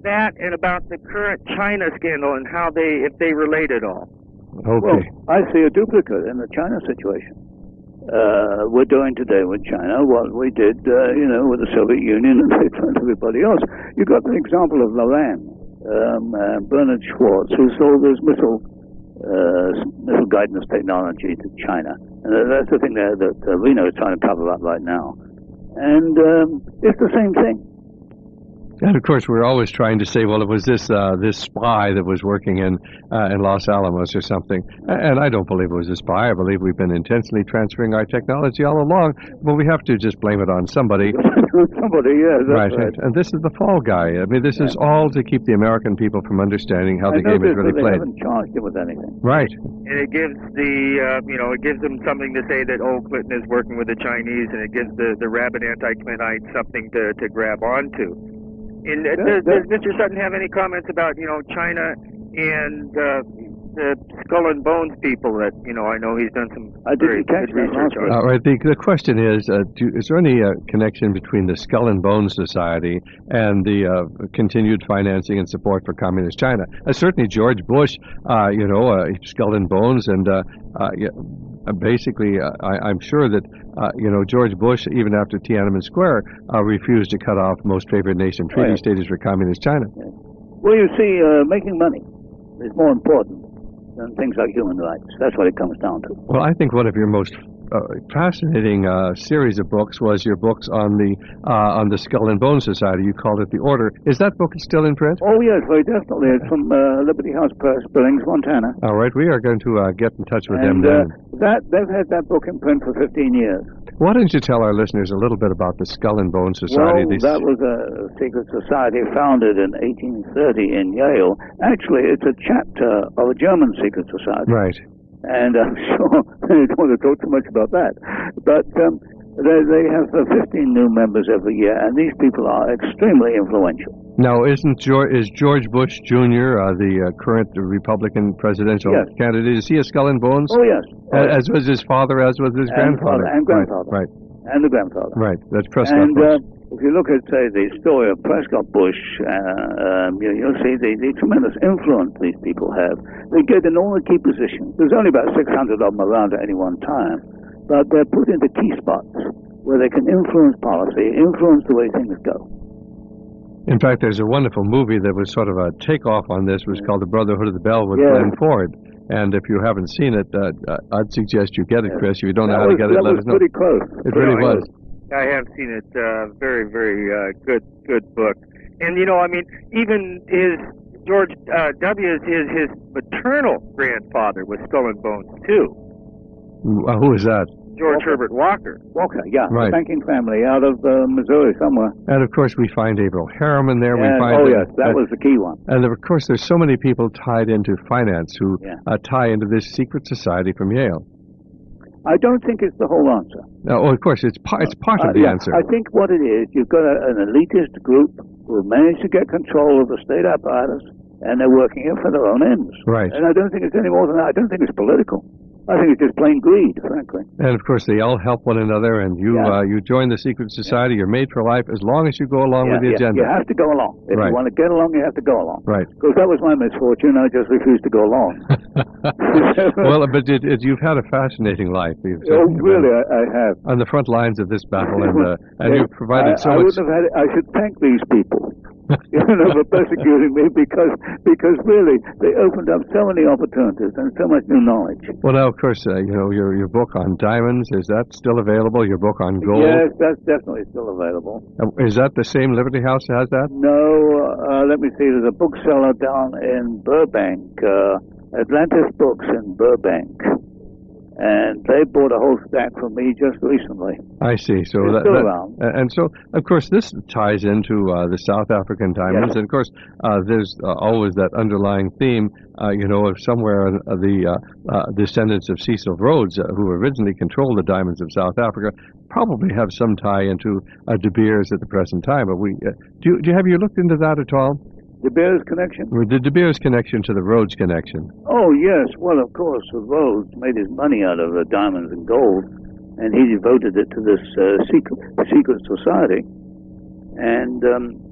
that and about the current China scandal and how if they relate at all. Okay. Well, I see a duplicate in the China situation. We're doing today with China what we did, with the Soviet Union and everybody else. You got the example of Lalande, Bernard Schwartz, who sold his missile guidance technology to China. And that's the thing that Reno is trying to cover up right now. And it's the same thing. And of course, we're always trying to say, well, it was this spy that was working in Los Alamos or something. And I don't believe it was a spy. I believe we've been intentionally transferring our technology all along. But we have to just blame it on somebody. Somebody, yeah. That's right. And this is the fall guy. I mean, this is all to keep the American people from understanding how the game is really played. They haven't charged him with anything. Right. And it gives it gives them something to say that Clinton is working with the Chinese, and it gives the rabid anti-Clintite something to grab onto. And does Mr. Sutton have any comments about, China and the Skull and Bones people that, I know he's done some very good research on? All right. The question is there any connection between the Skull and Bones Society and the continued financing and support for Communist China? Certainly George Bush, Skull and Bones, and basically, I'm sure that, George Bush, even after Tiananmen Square, refused to cut off most favored nation treaty status for Communist China. Well, you see, making money is more important than things like human rights. That's what it comes down to. Well, I think one of your most fascinating series of books was your books on the Skull and Bones Society. You called it The Order. Is that book still in print? Oh, yes, very definitely. It's from Liberty House Press, Billings, Montana. All right, we are going to get in touch with them then. They've had that book in print for 15 years. Why don't you tell our listeners a little bit about the Skull and Bones Society? Well, that was a secret society founded in 1830 in Yale. Actually, it's a chapter of a German secret society. Right. And I'm sure I don't want to talk too much about that. But they have 15 new members every year, and these people are extremely influential. Now, is George Bush Jr. The current Republican presidential candidate? Is he a Skull and Bones? Oh, yes. As was his father, as was his grandfather. And grandfather. Right. And the grandfather. Right. That's Prescott Bush. If you look at, say, the story of Prescott Bush, you'll see the tremendous influence these people have. They get in all the key positions. There's only about 600 of them around at any one time, but they're put into key spots where they can influence policy, influence the way things go. In fact, there's a wonderful movie that was sort of a takeoff on this. It was called The Brotherhood of the Bell with Glenn Ford. And if you haven't seen it, I'd suggest you get it, Chris. If you don't know how to get it, let us know. That was pretty close. It really was. I have seen it. Very, very good book. And, even his George W. his maternal grandfather was Skull and Bones, too. Who is that? George Herbert Walker. Walker, yeah. Right. The banking family out of Missouri somewhere. And, of course, we find Averell Harriman there. Yes, that was the key one. And, of course, there's so many people tied into finance who tie into this secret society from Yale. I don't think it's the whole answer. Oh, of course, it's part of the answer. I think what it is, you've got an elitist group who have managed to get control of the state apparatus, and they're working it for their own ends. Right. And I don't think it's any more than that. I don't think it's political. I think it's just plain greed, frankly. And, of course, they all help one another, and you join the secret society. You're made for life as long as you go along with the agenda. You have to go along. If you want to get along, you have to go along. Right. Because that was my misfortune. I just refused to go along. Well, but you've had a fascinating life. Really, I have. On the front lines of this battle, and you've provided so much. I should thank these people. For persecuting me because really they opened up so many opportunities and so much new knowledge. Well, now of course your book on diamonds, is that still available? Your book on gold? Yes, that's definitely still available. Is that the same Liberty House that has that? No, let me see. There's a bookseller down in Burbank, Atlantis Books in Burbank. And they bought a whole stack from me just recently. I see. So it's still around. And so, of course, this ties into the South African diamonds. And, of course, there's always that underlying theme, of somewhere the descendants of Cecil Rhodes, who originally controlled the diamonds of South Africa, probably have some tie into De Beers at the present time. But have you looked into that at all? De Beers connection? The De Beers connection to the Rhodes connection. Oh, yes. Well, of course, Rhodes made his money out of diamonds and gold, and he devoted it to this secret society. And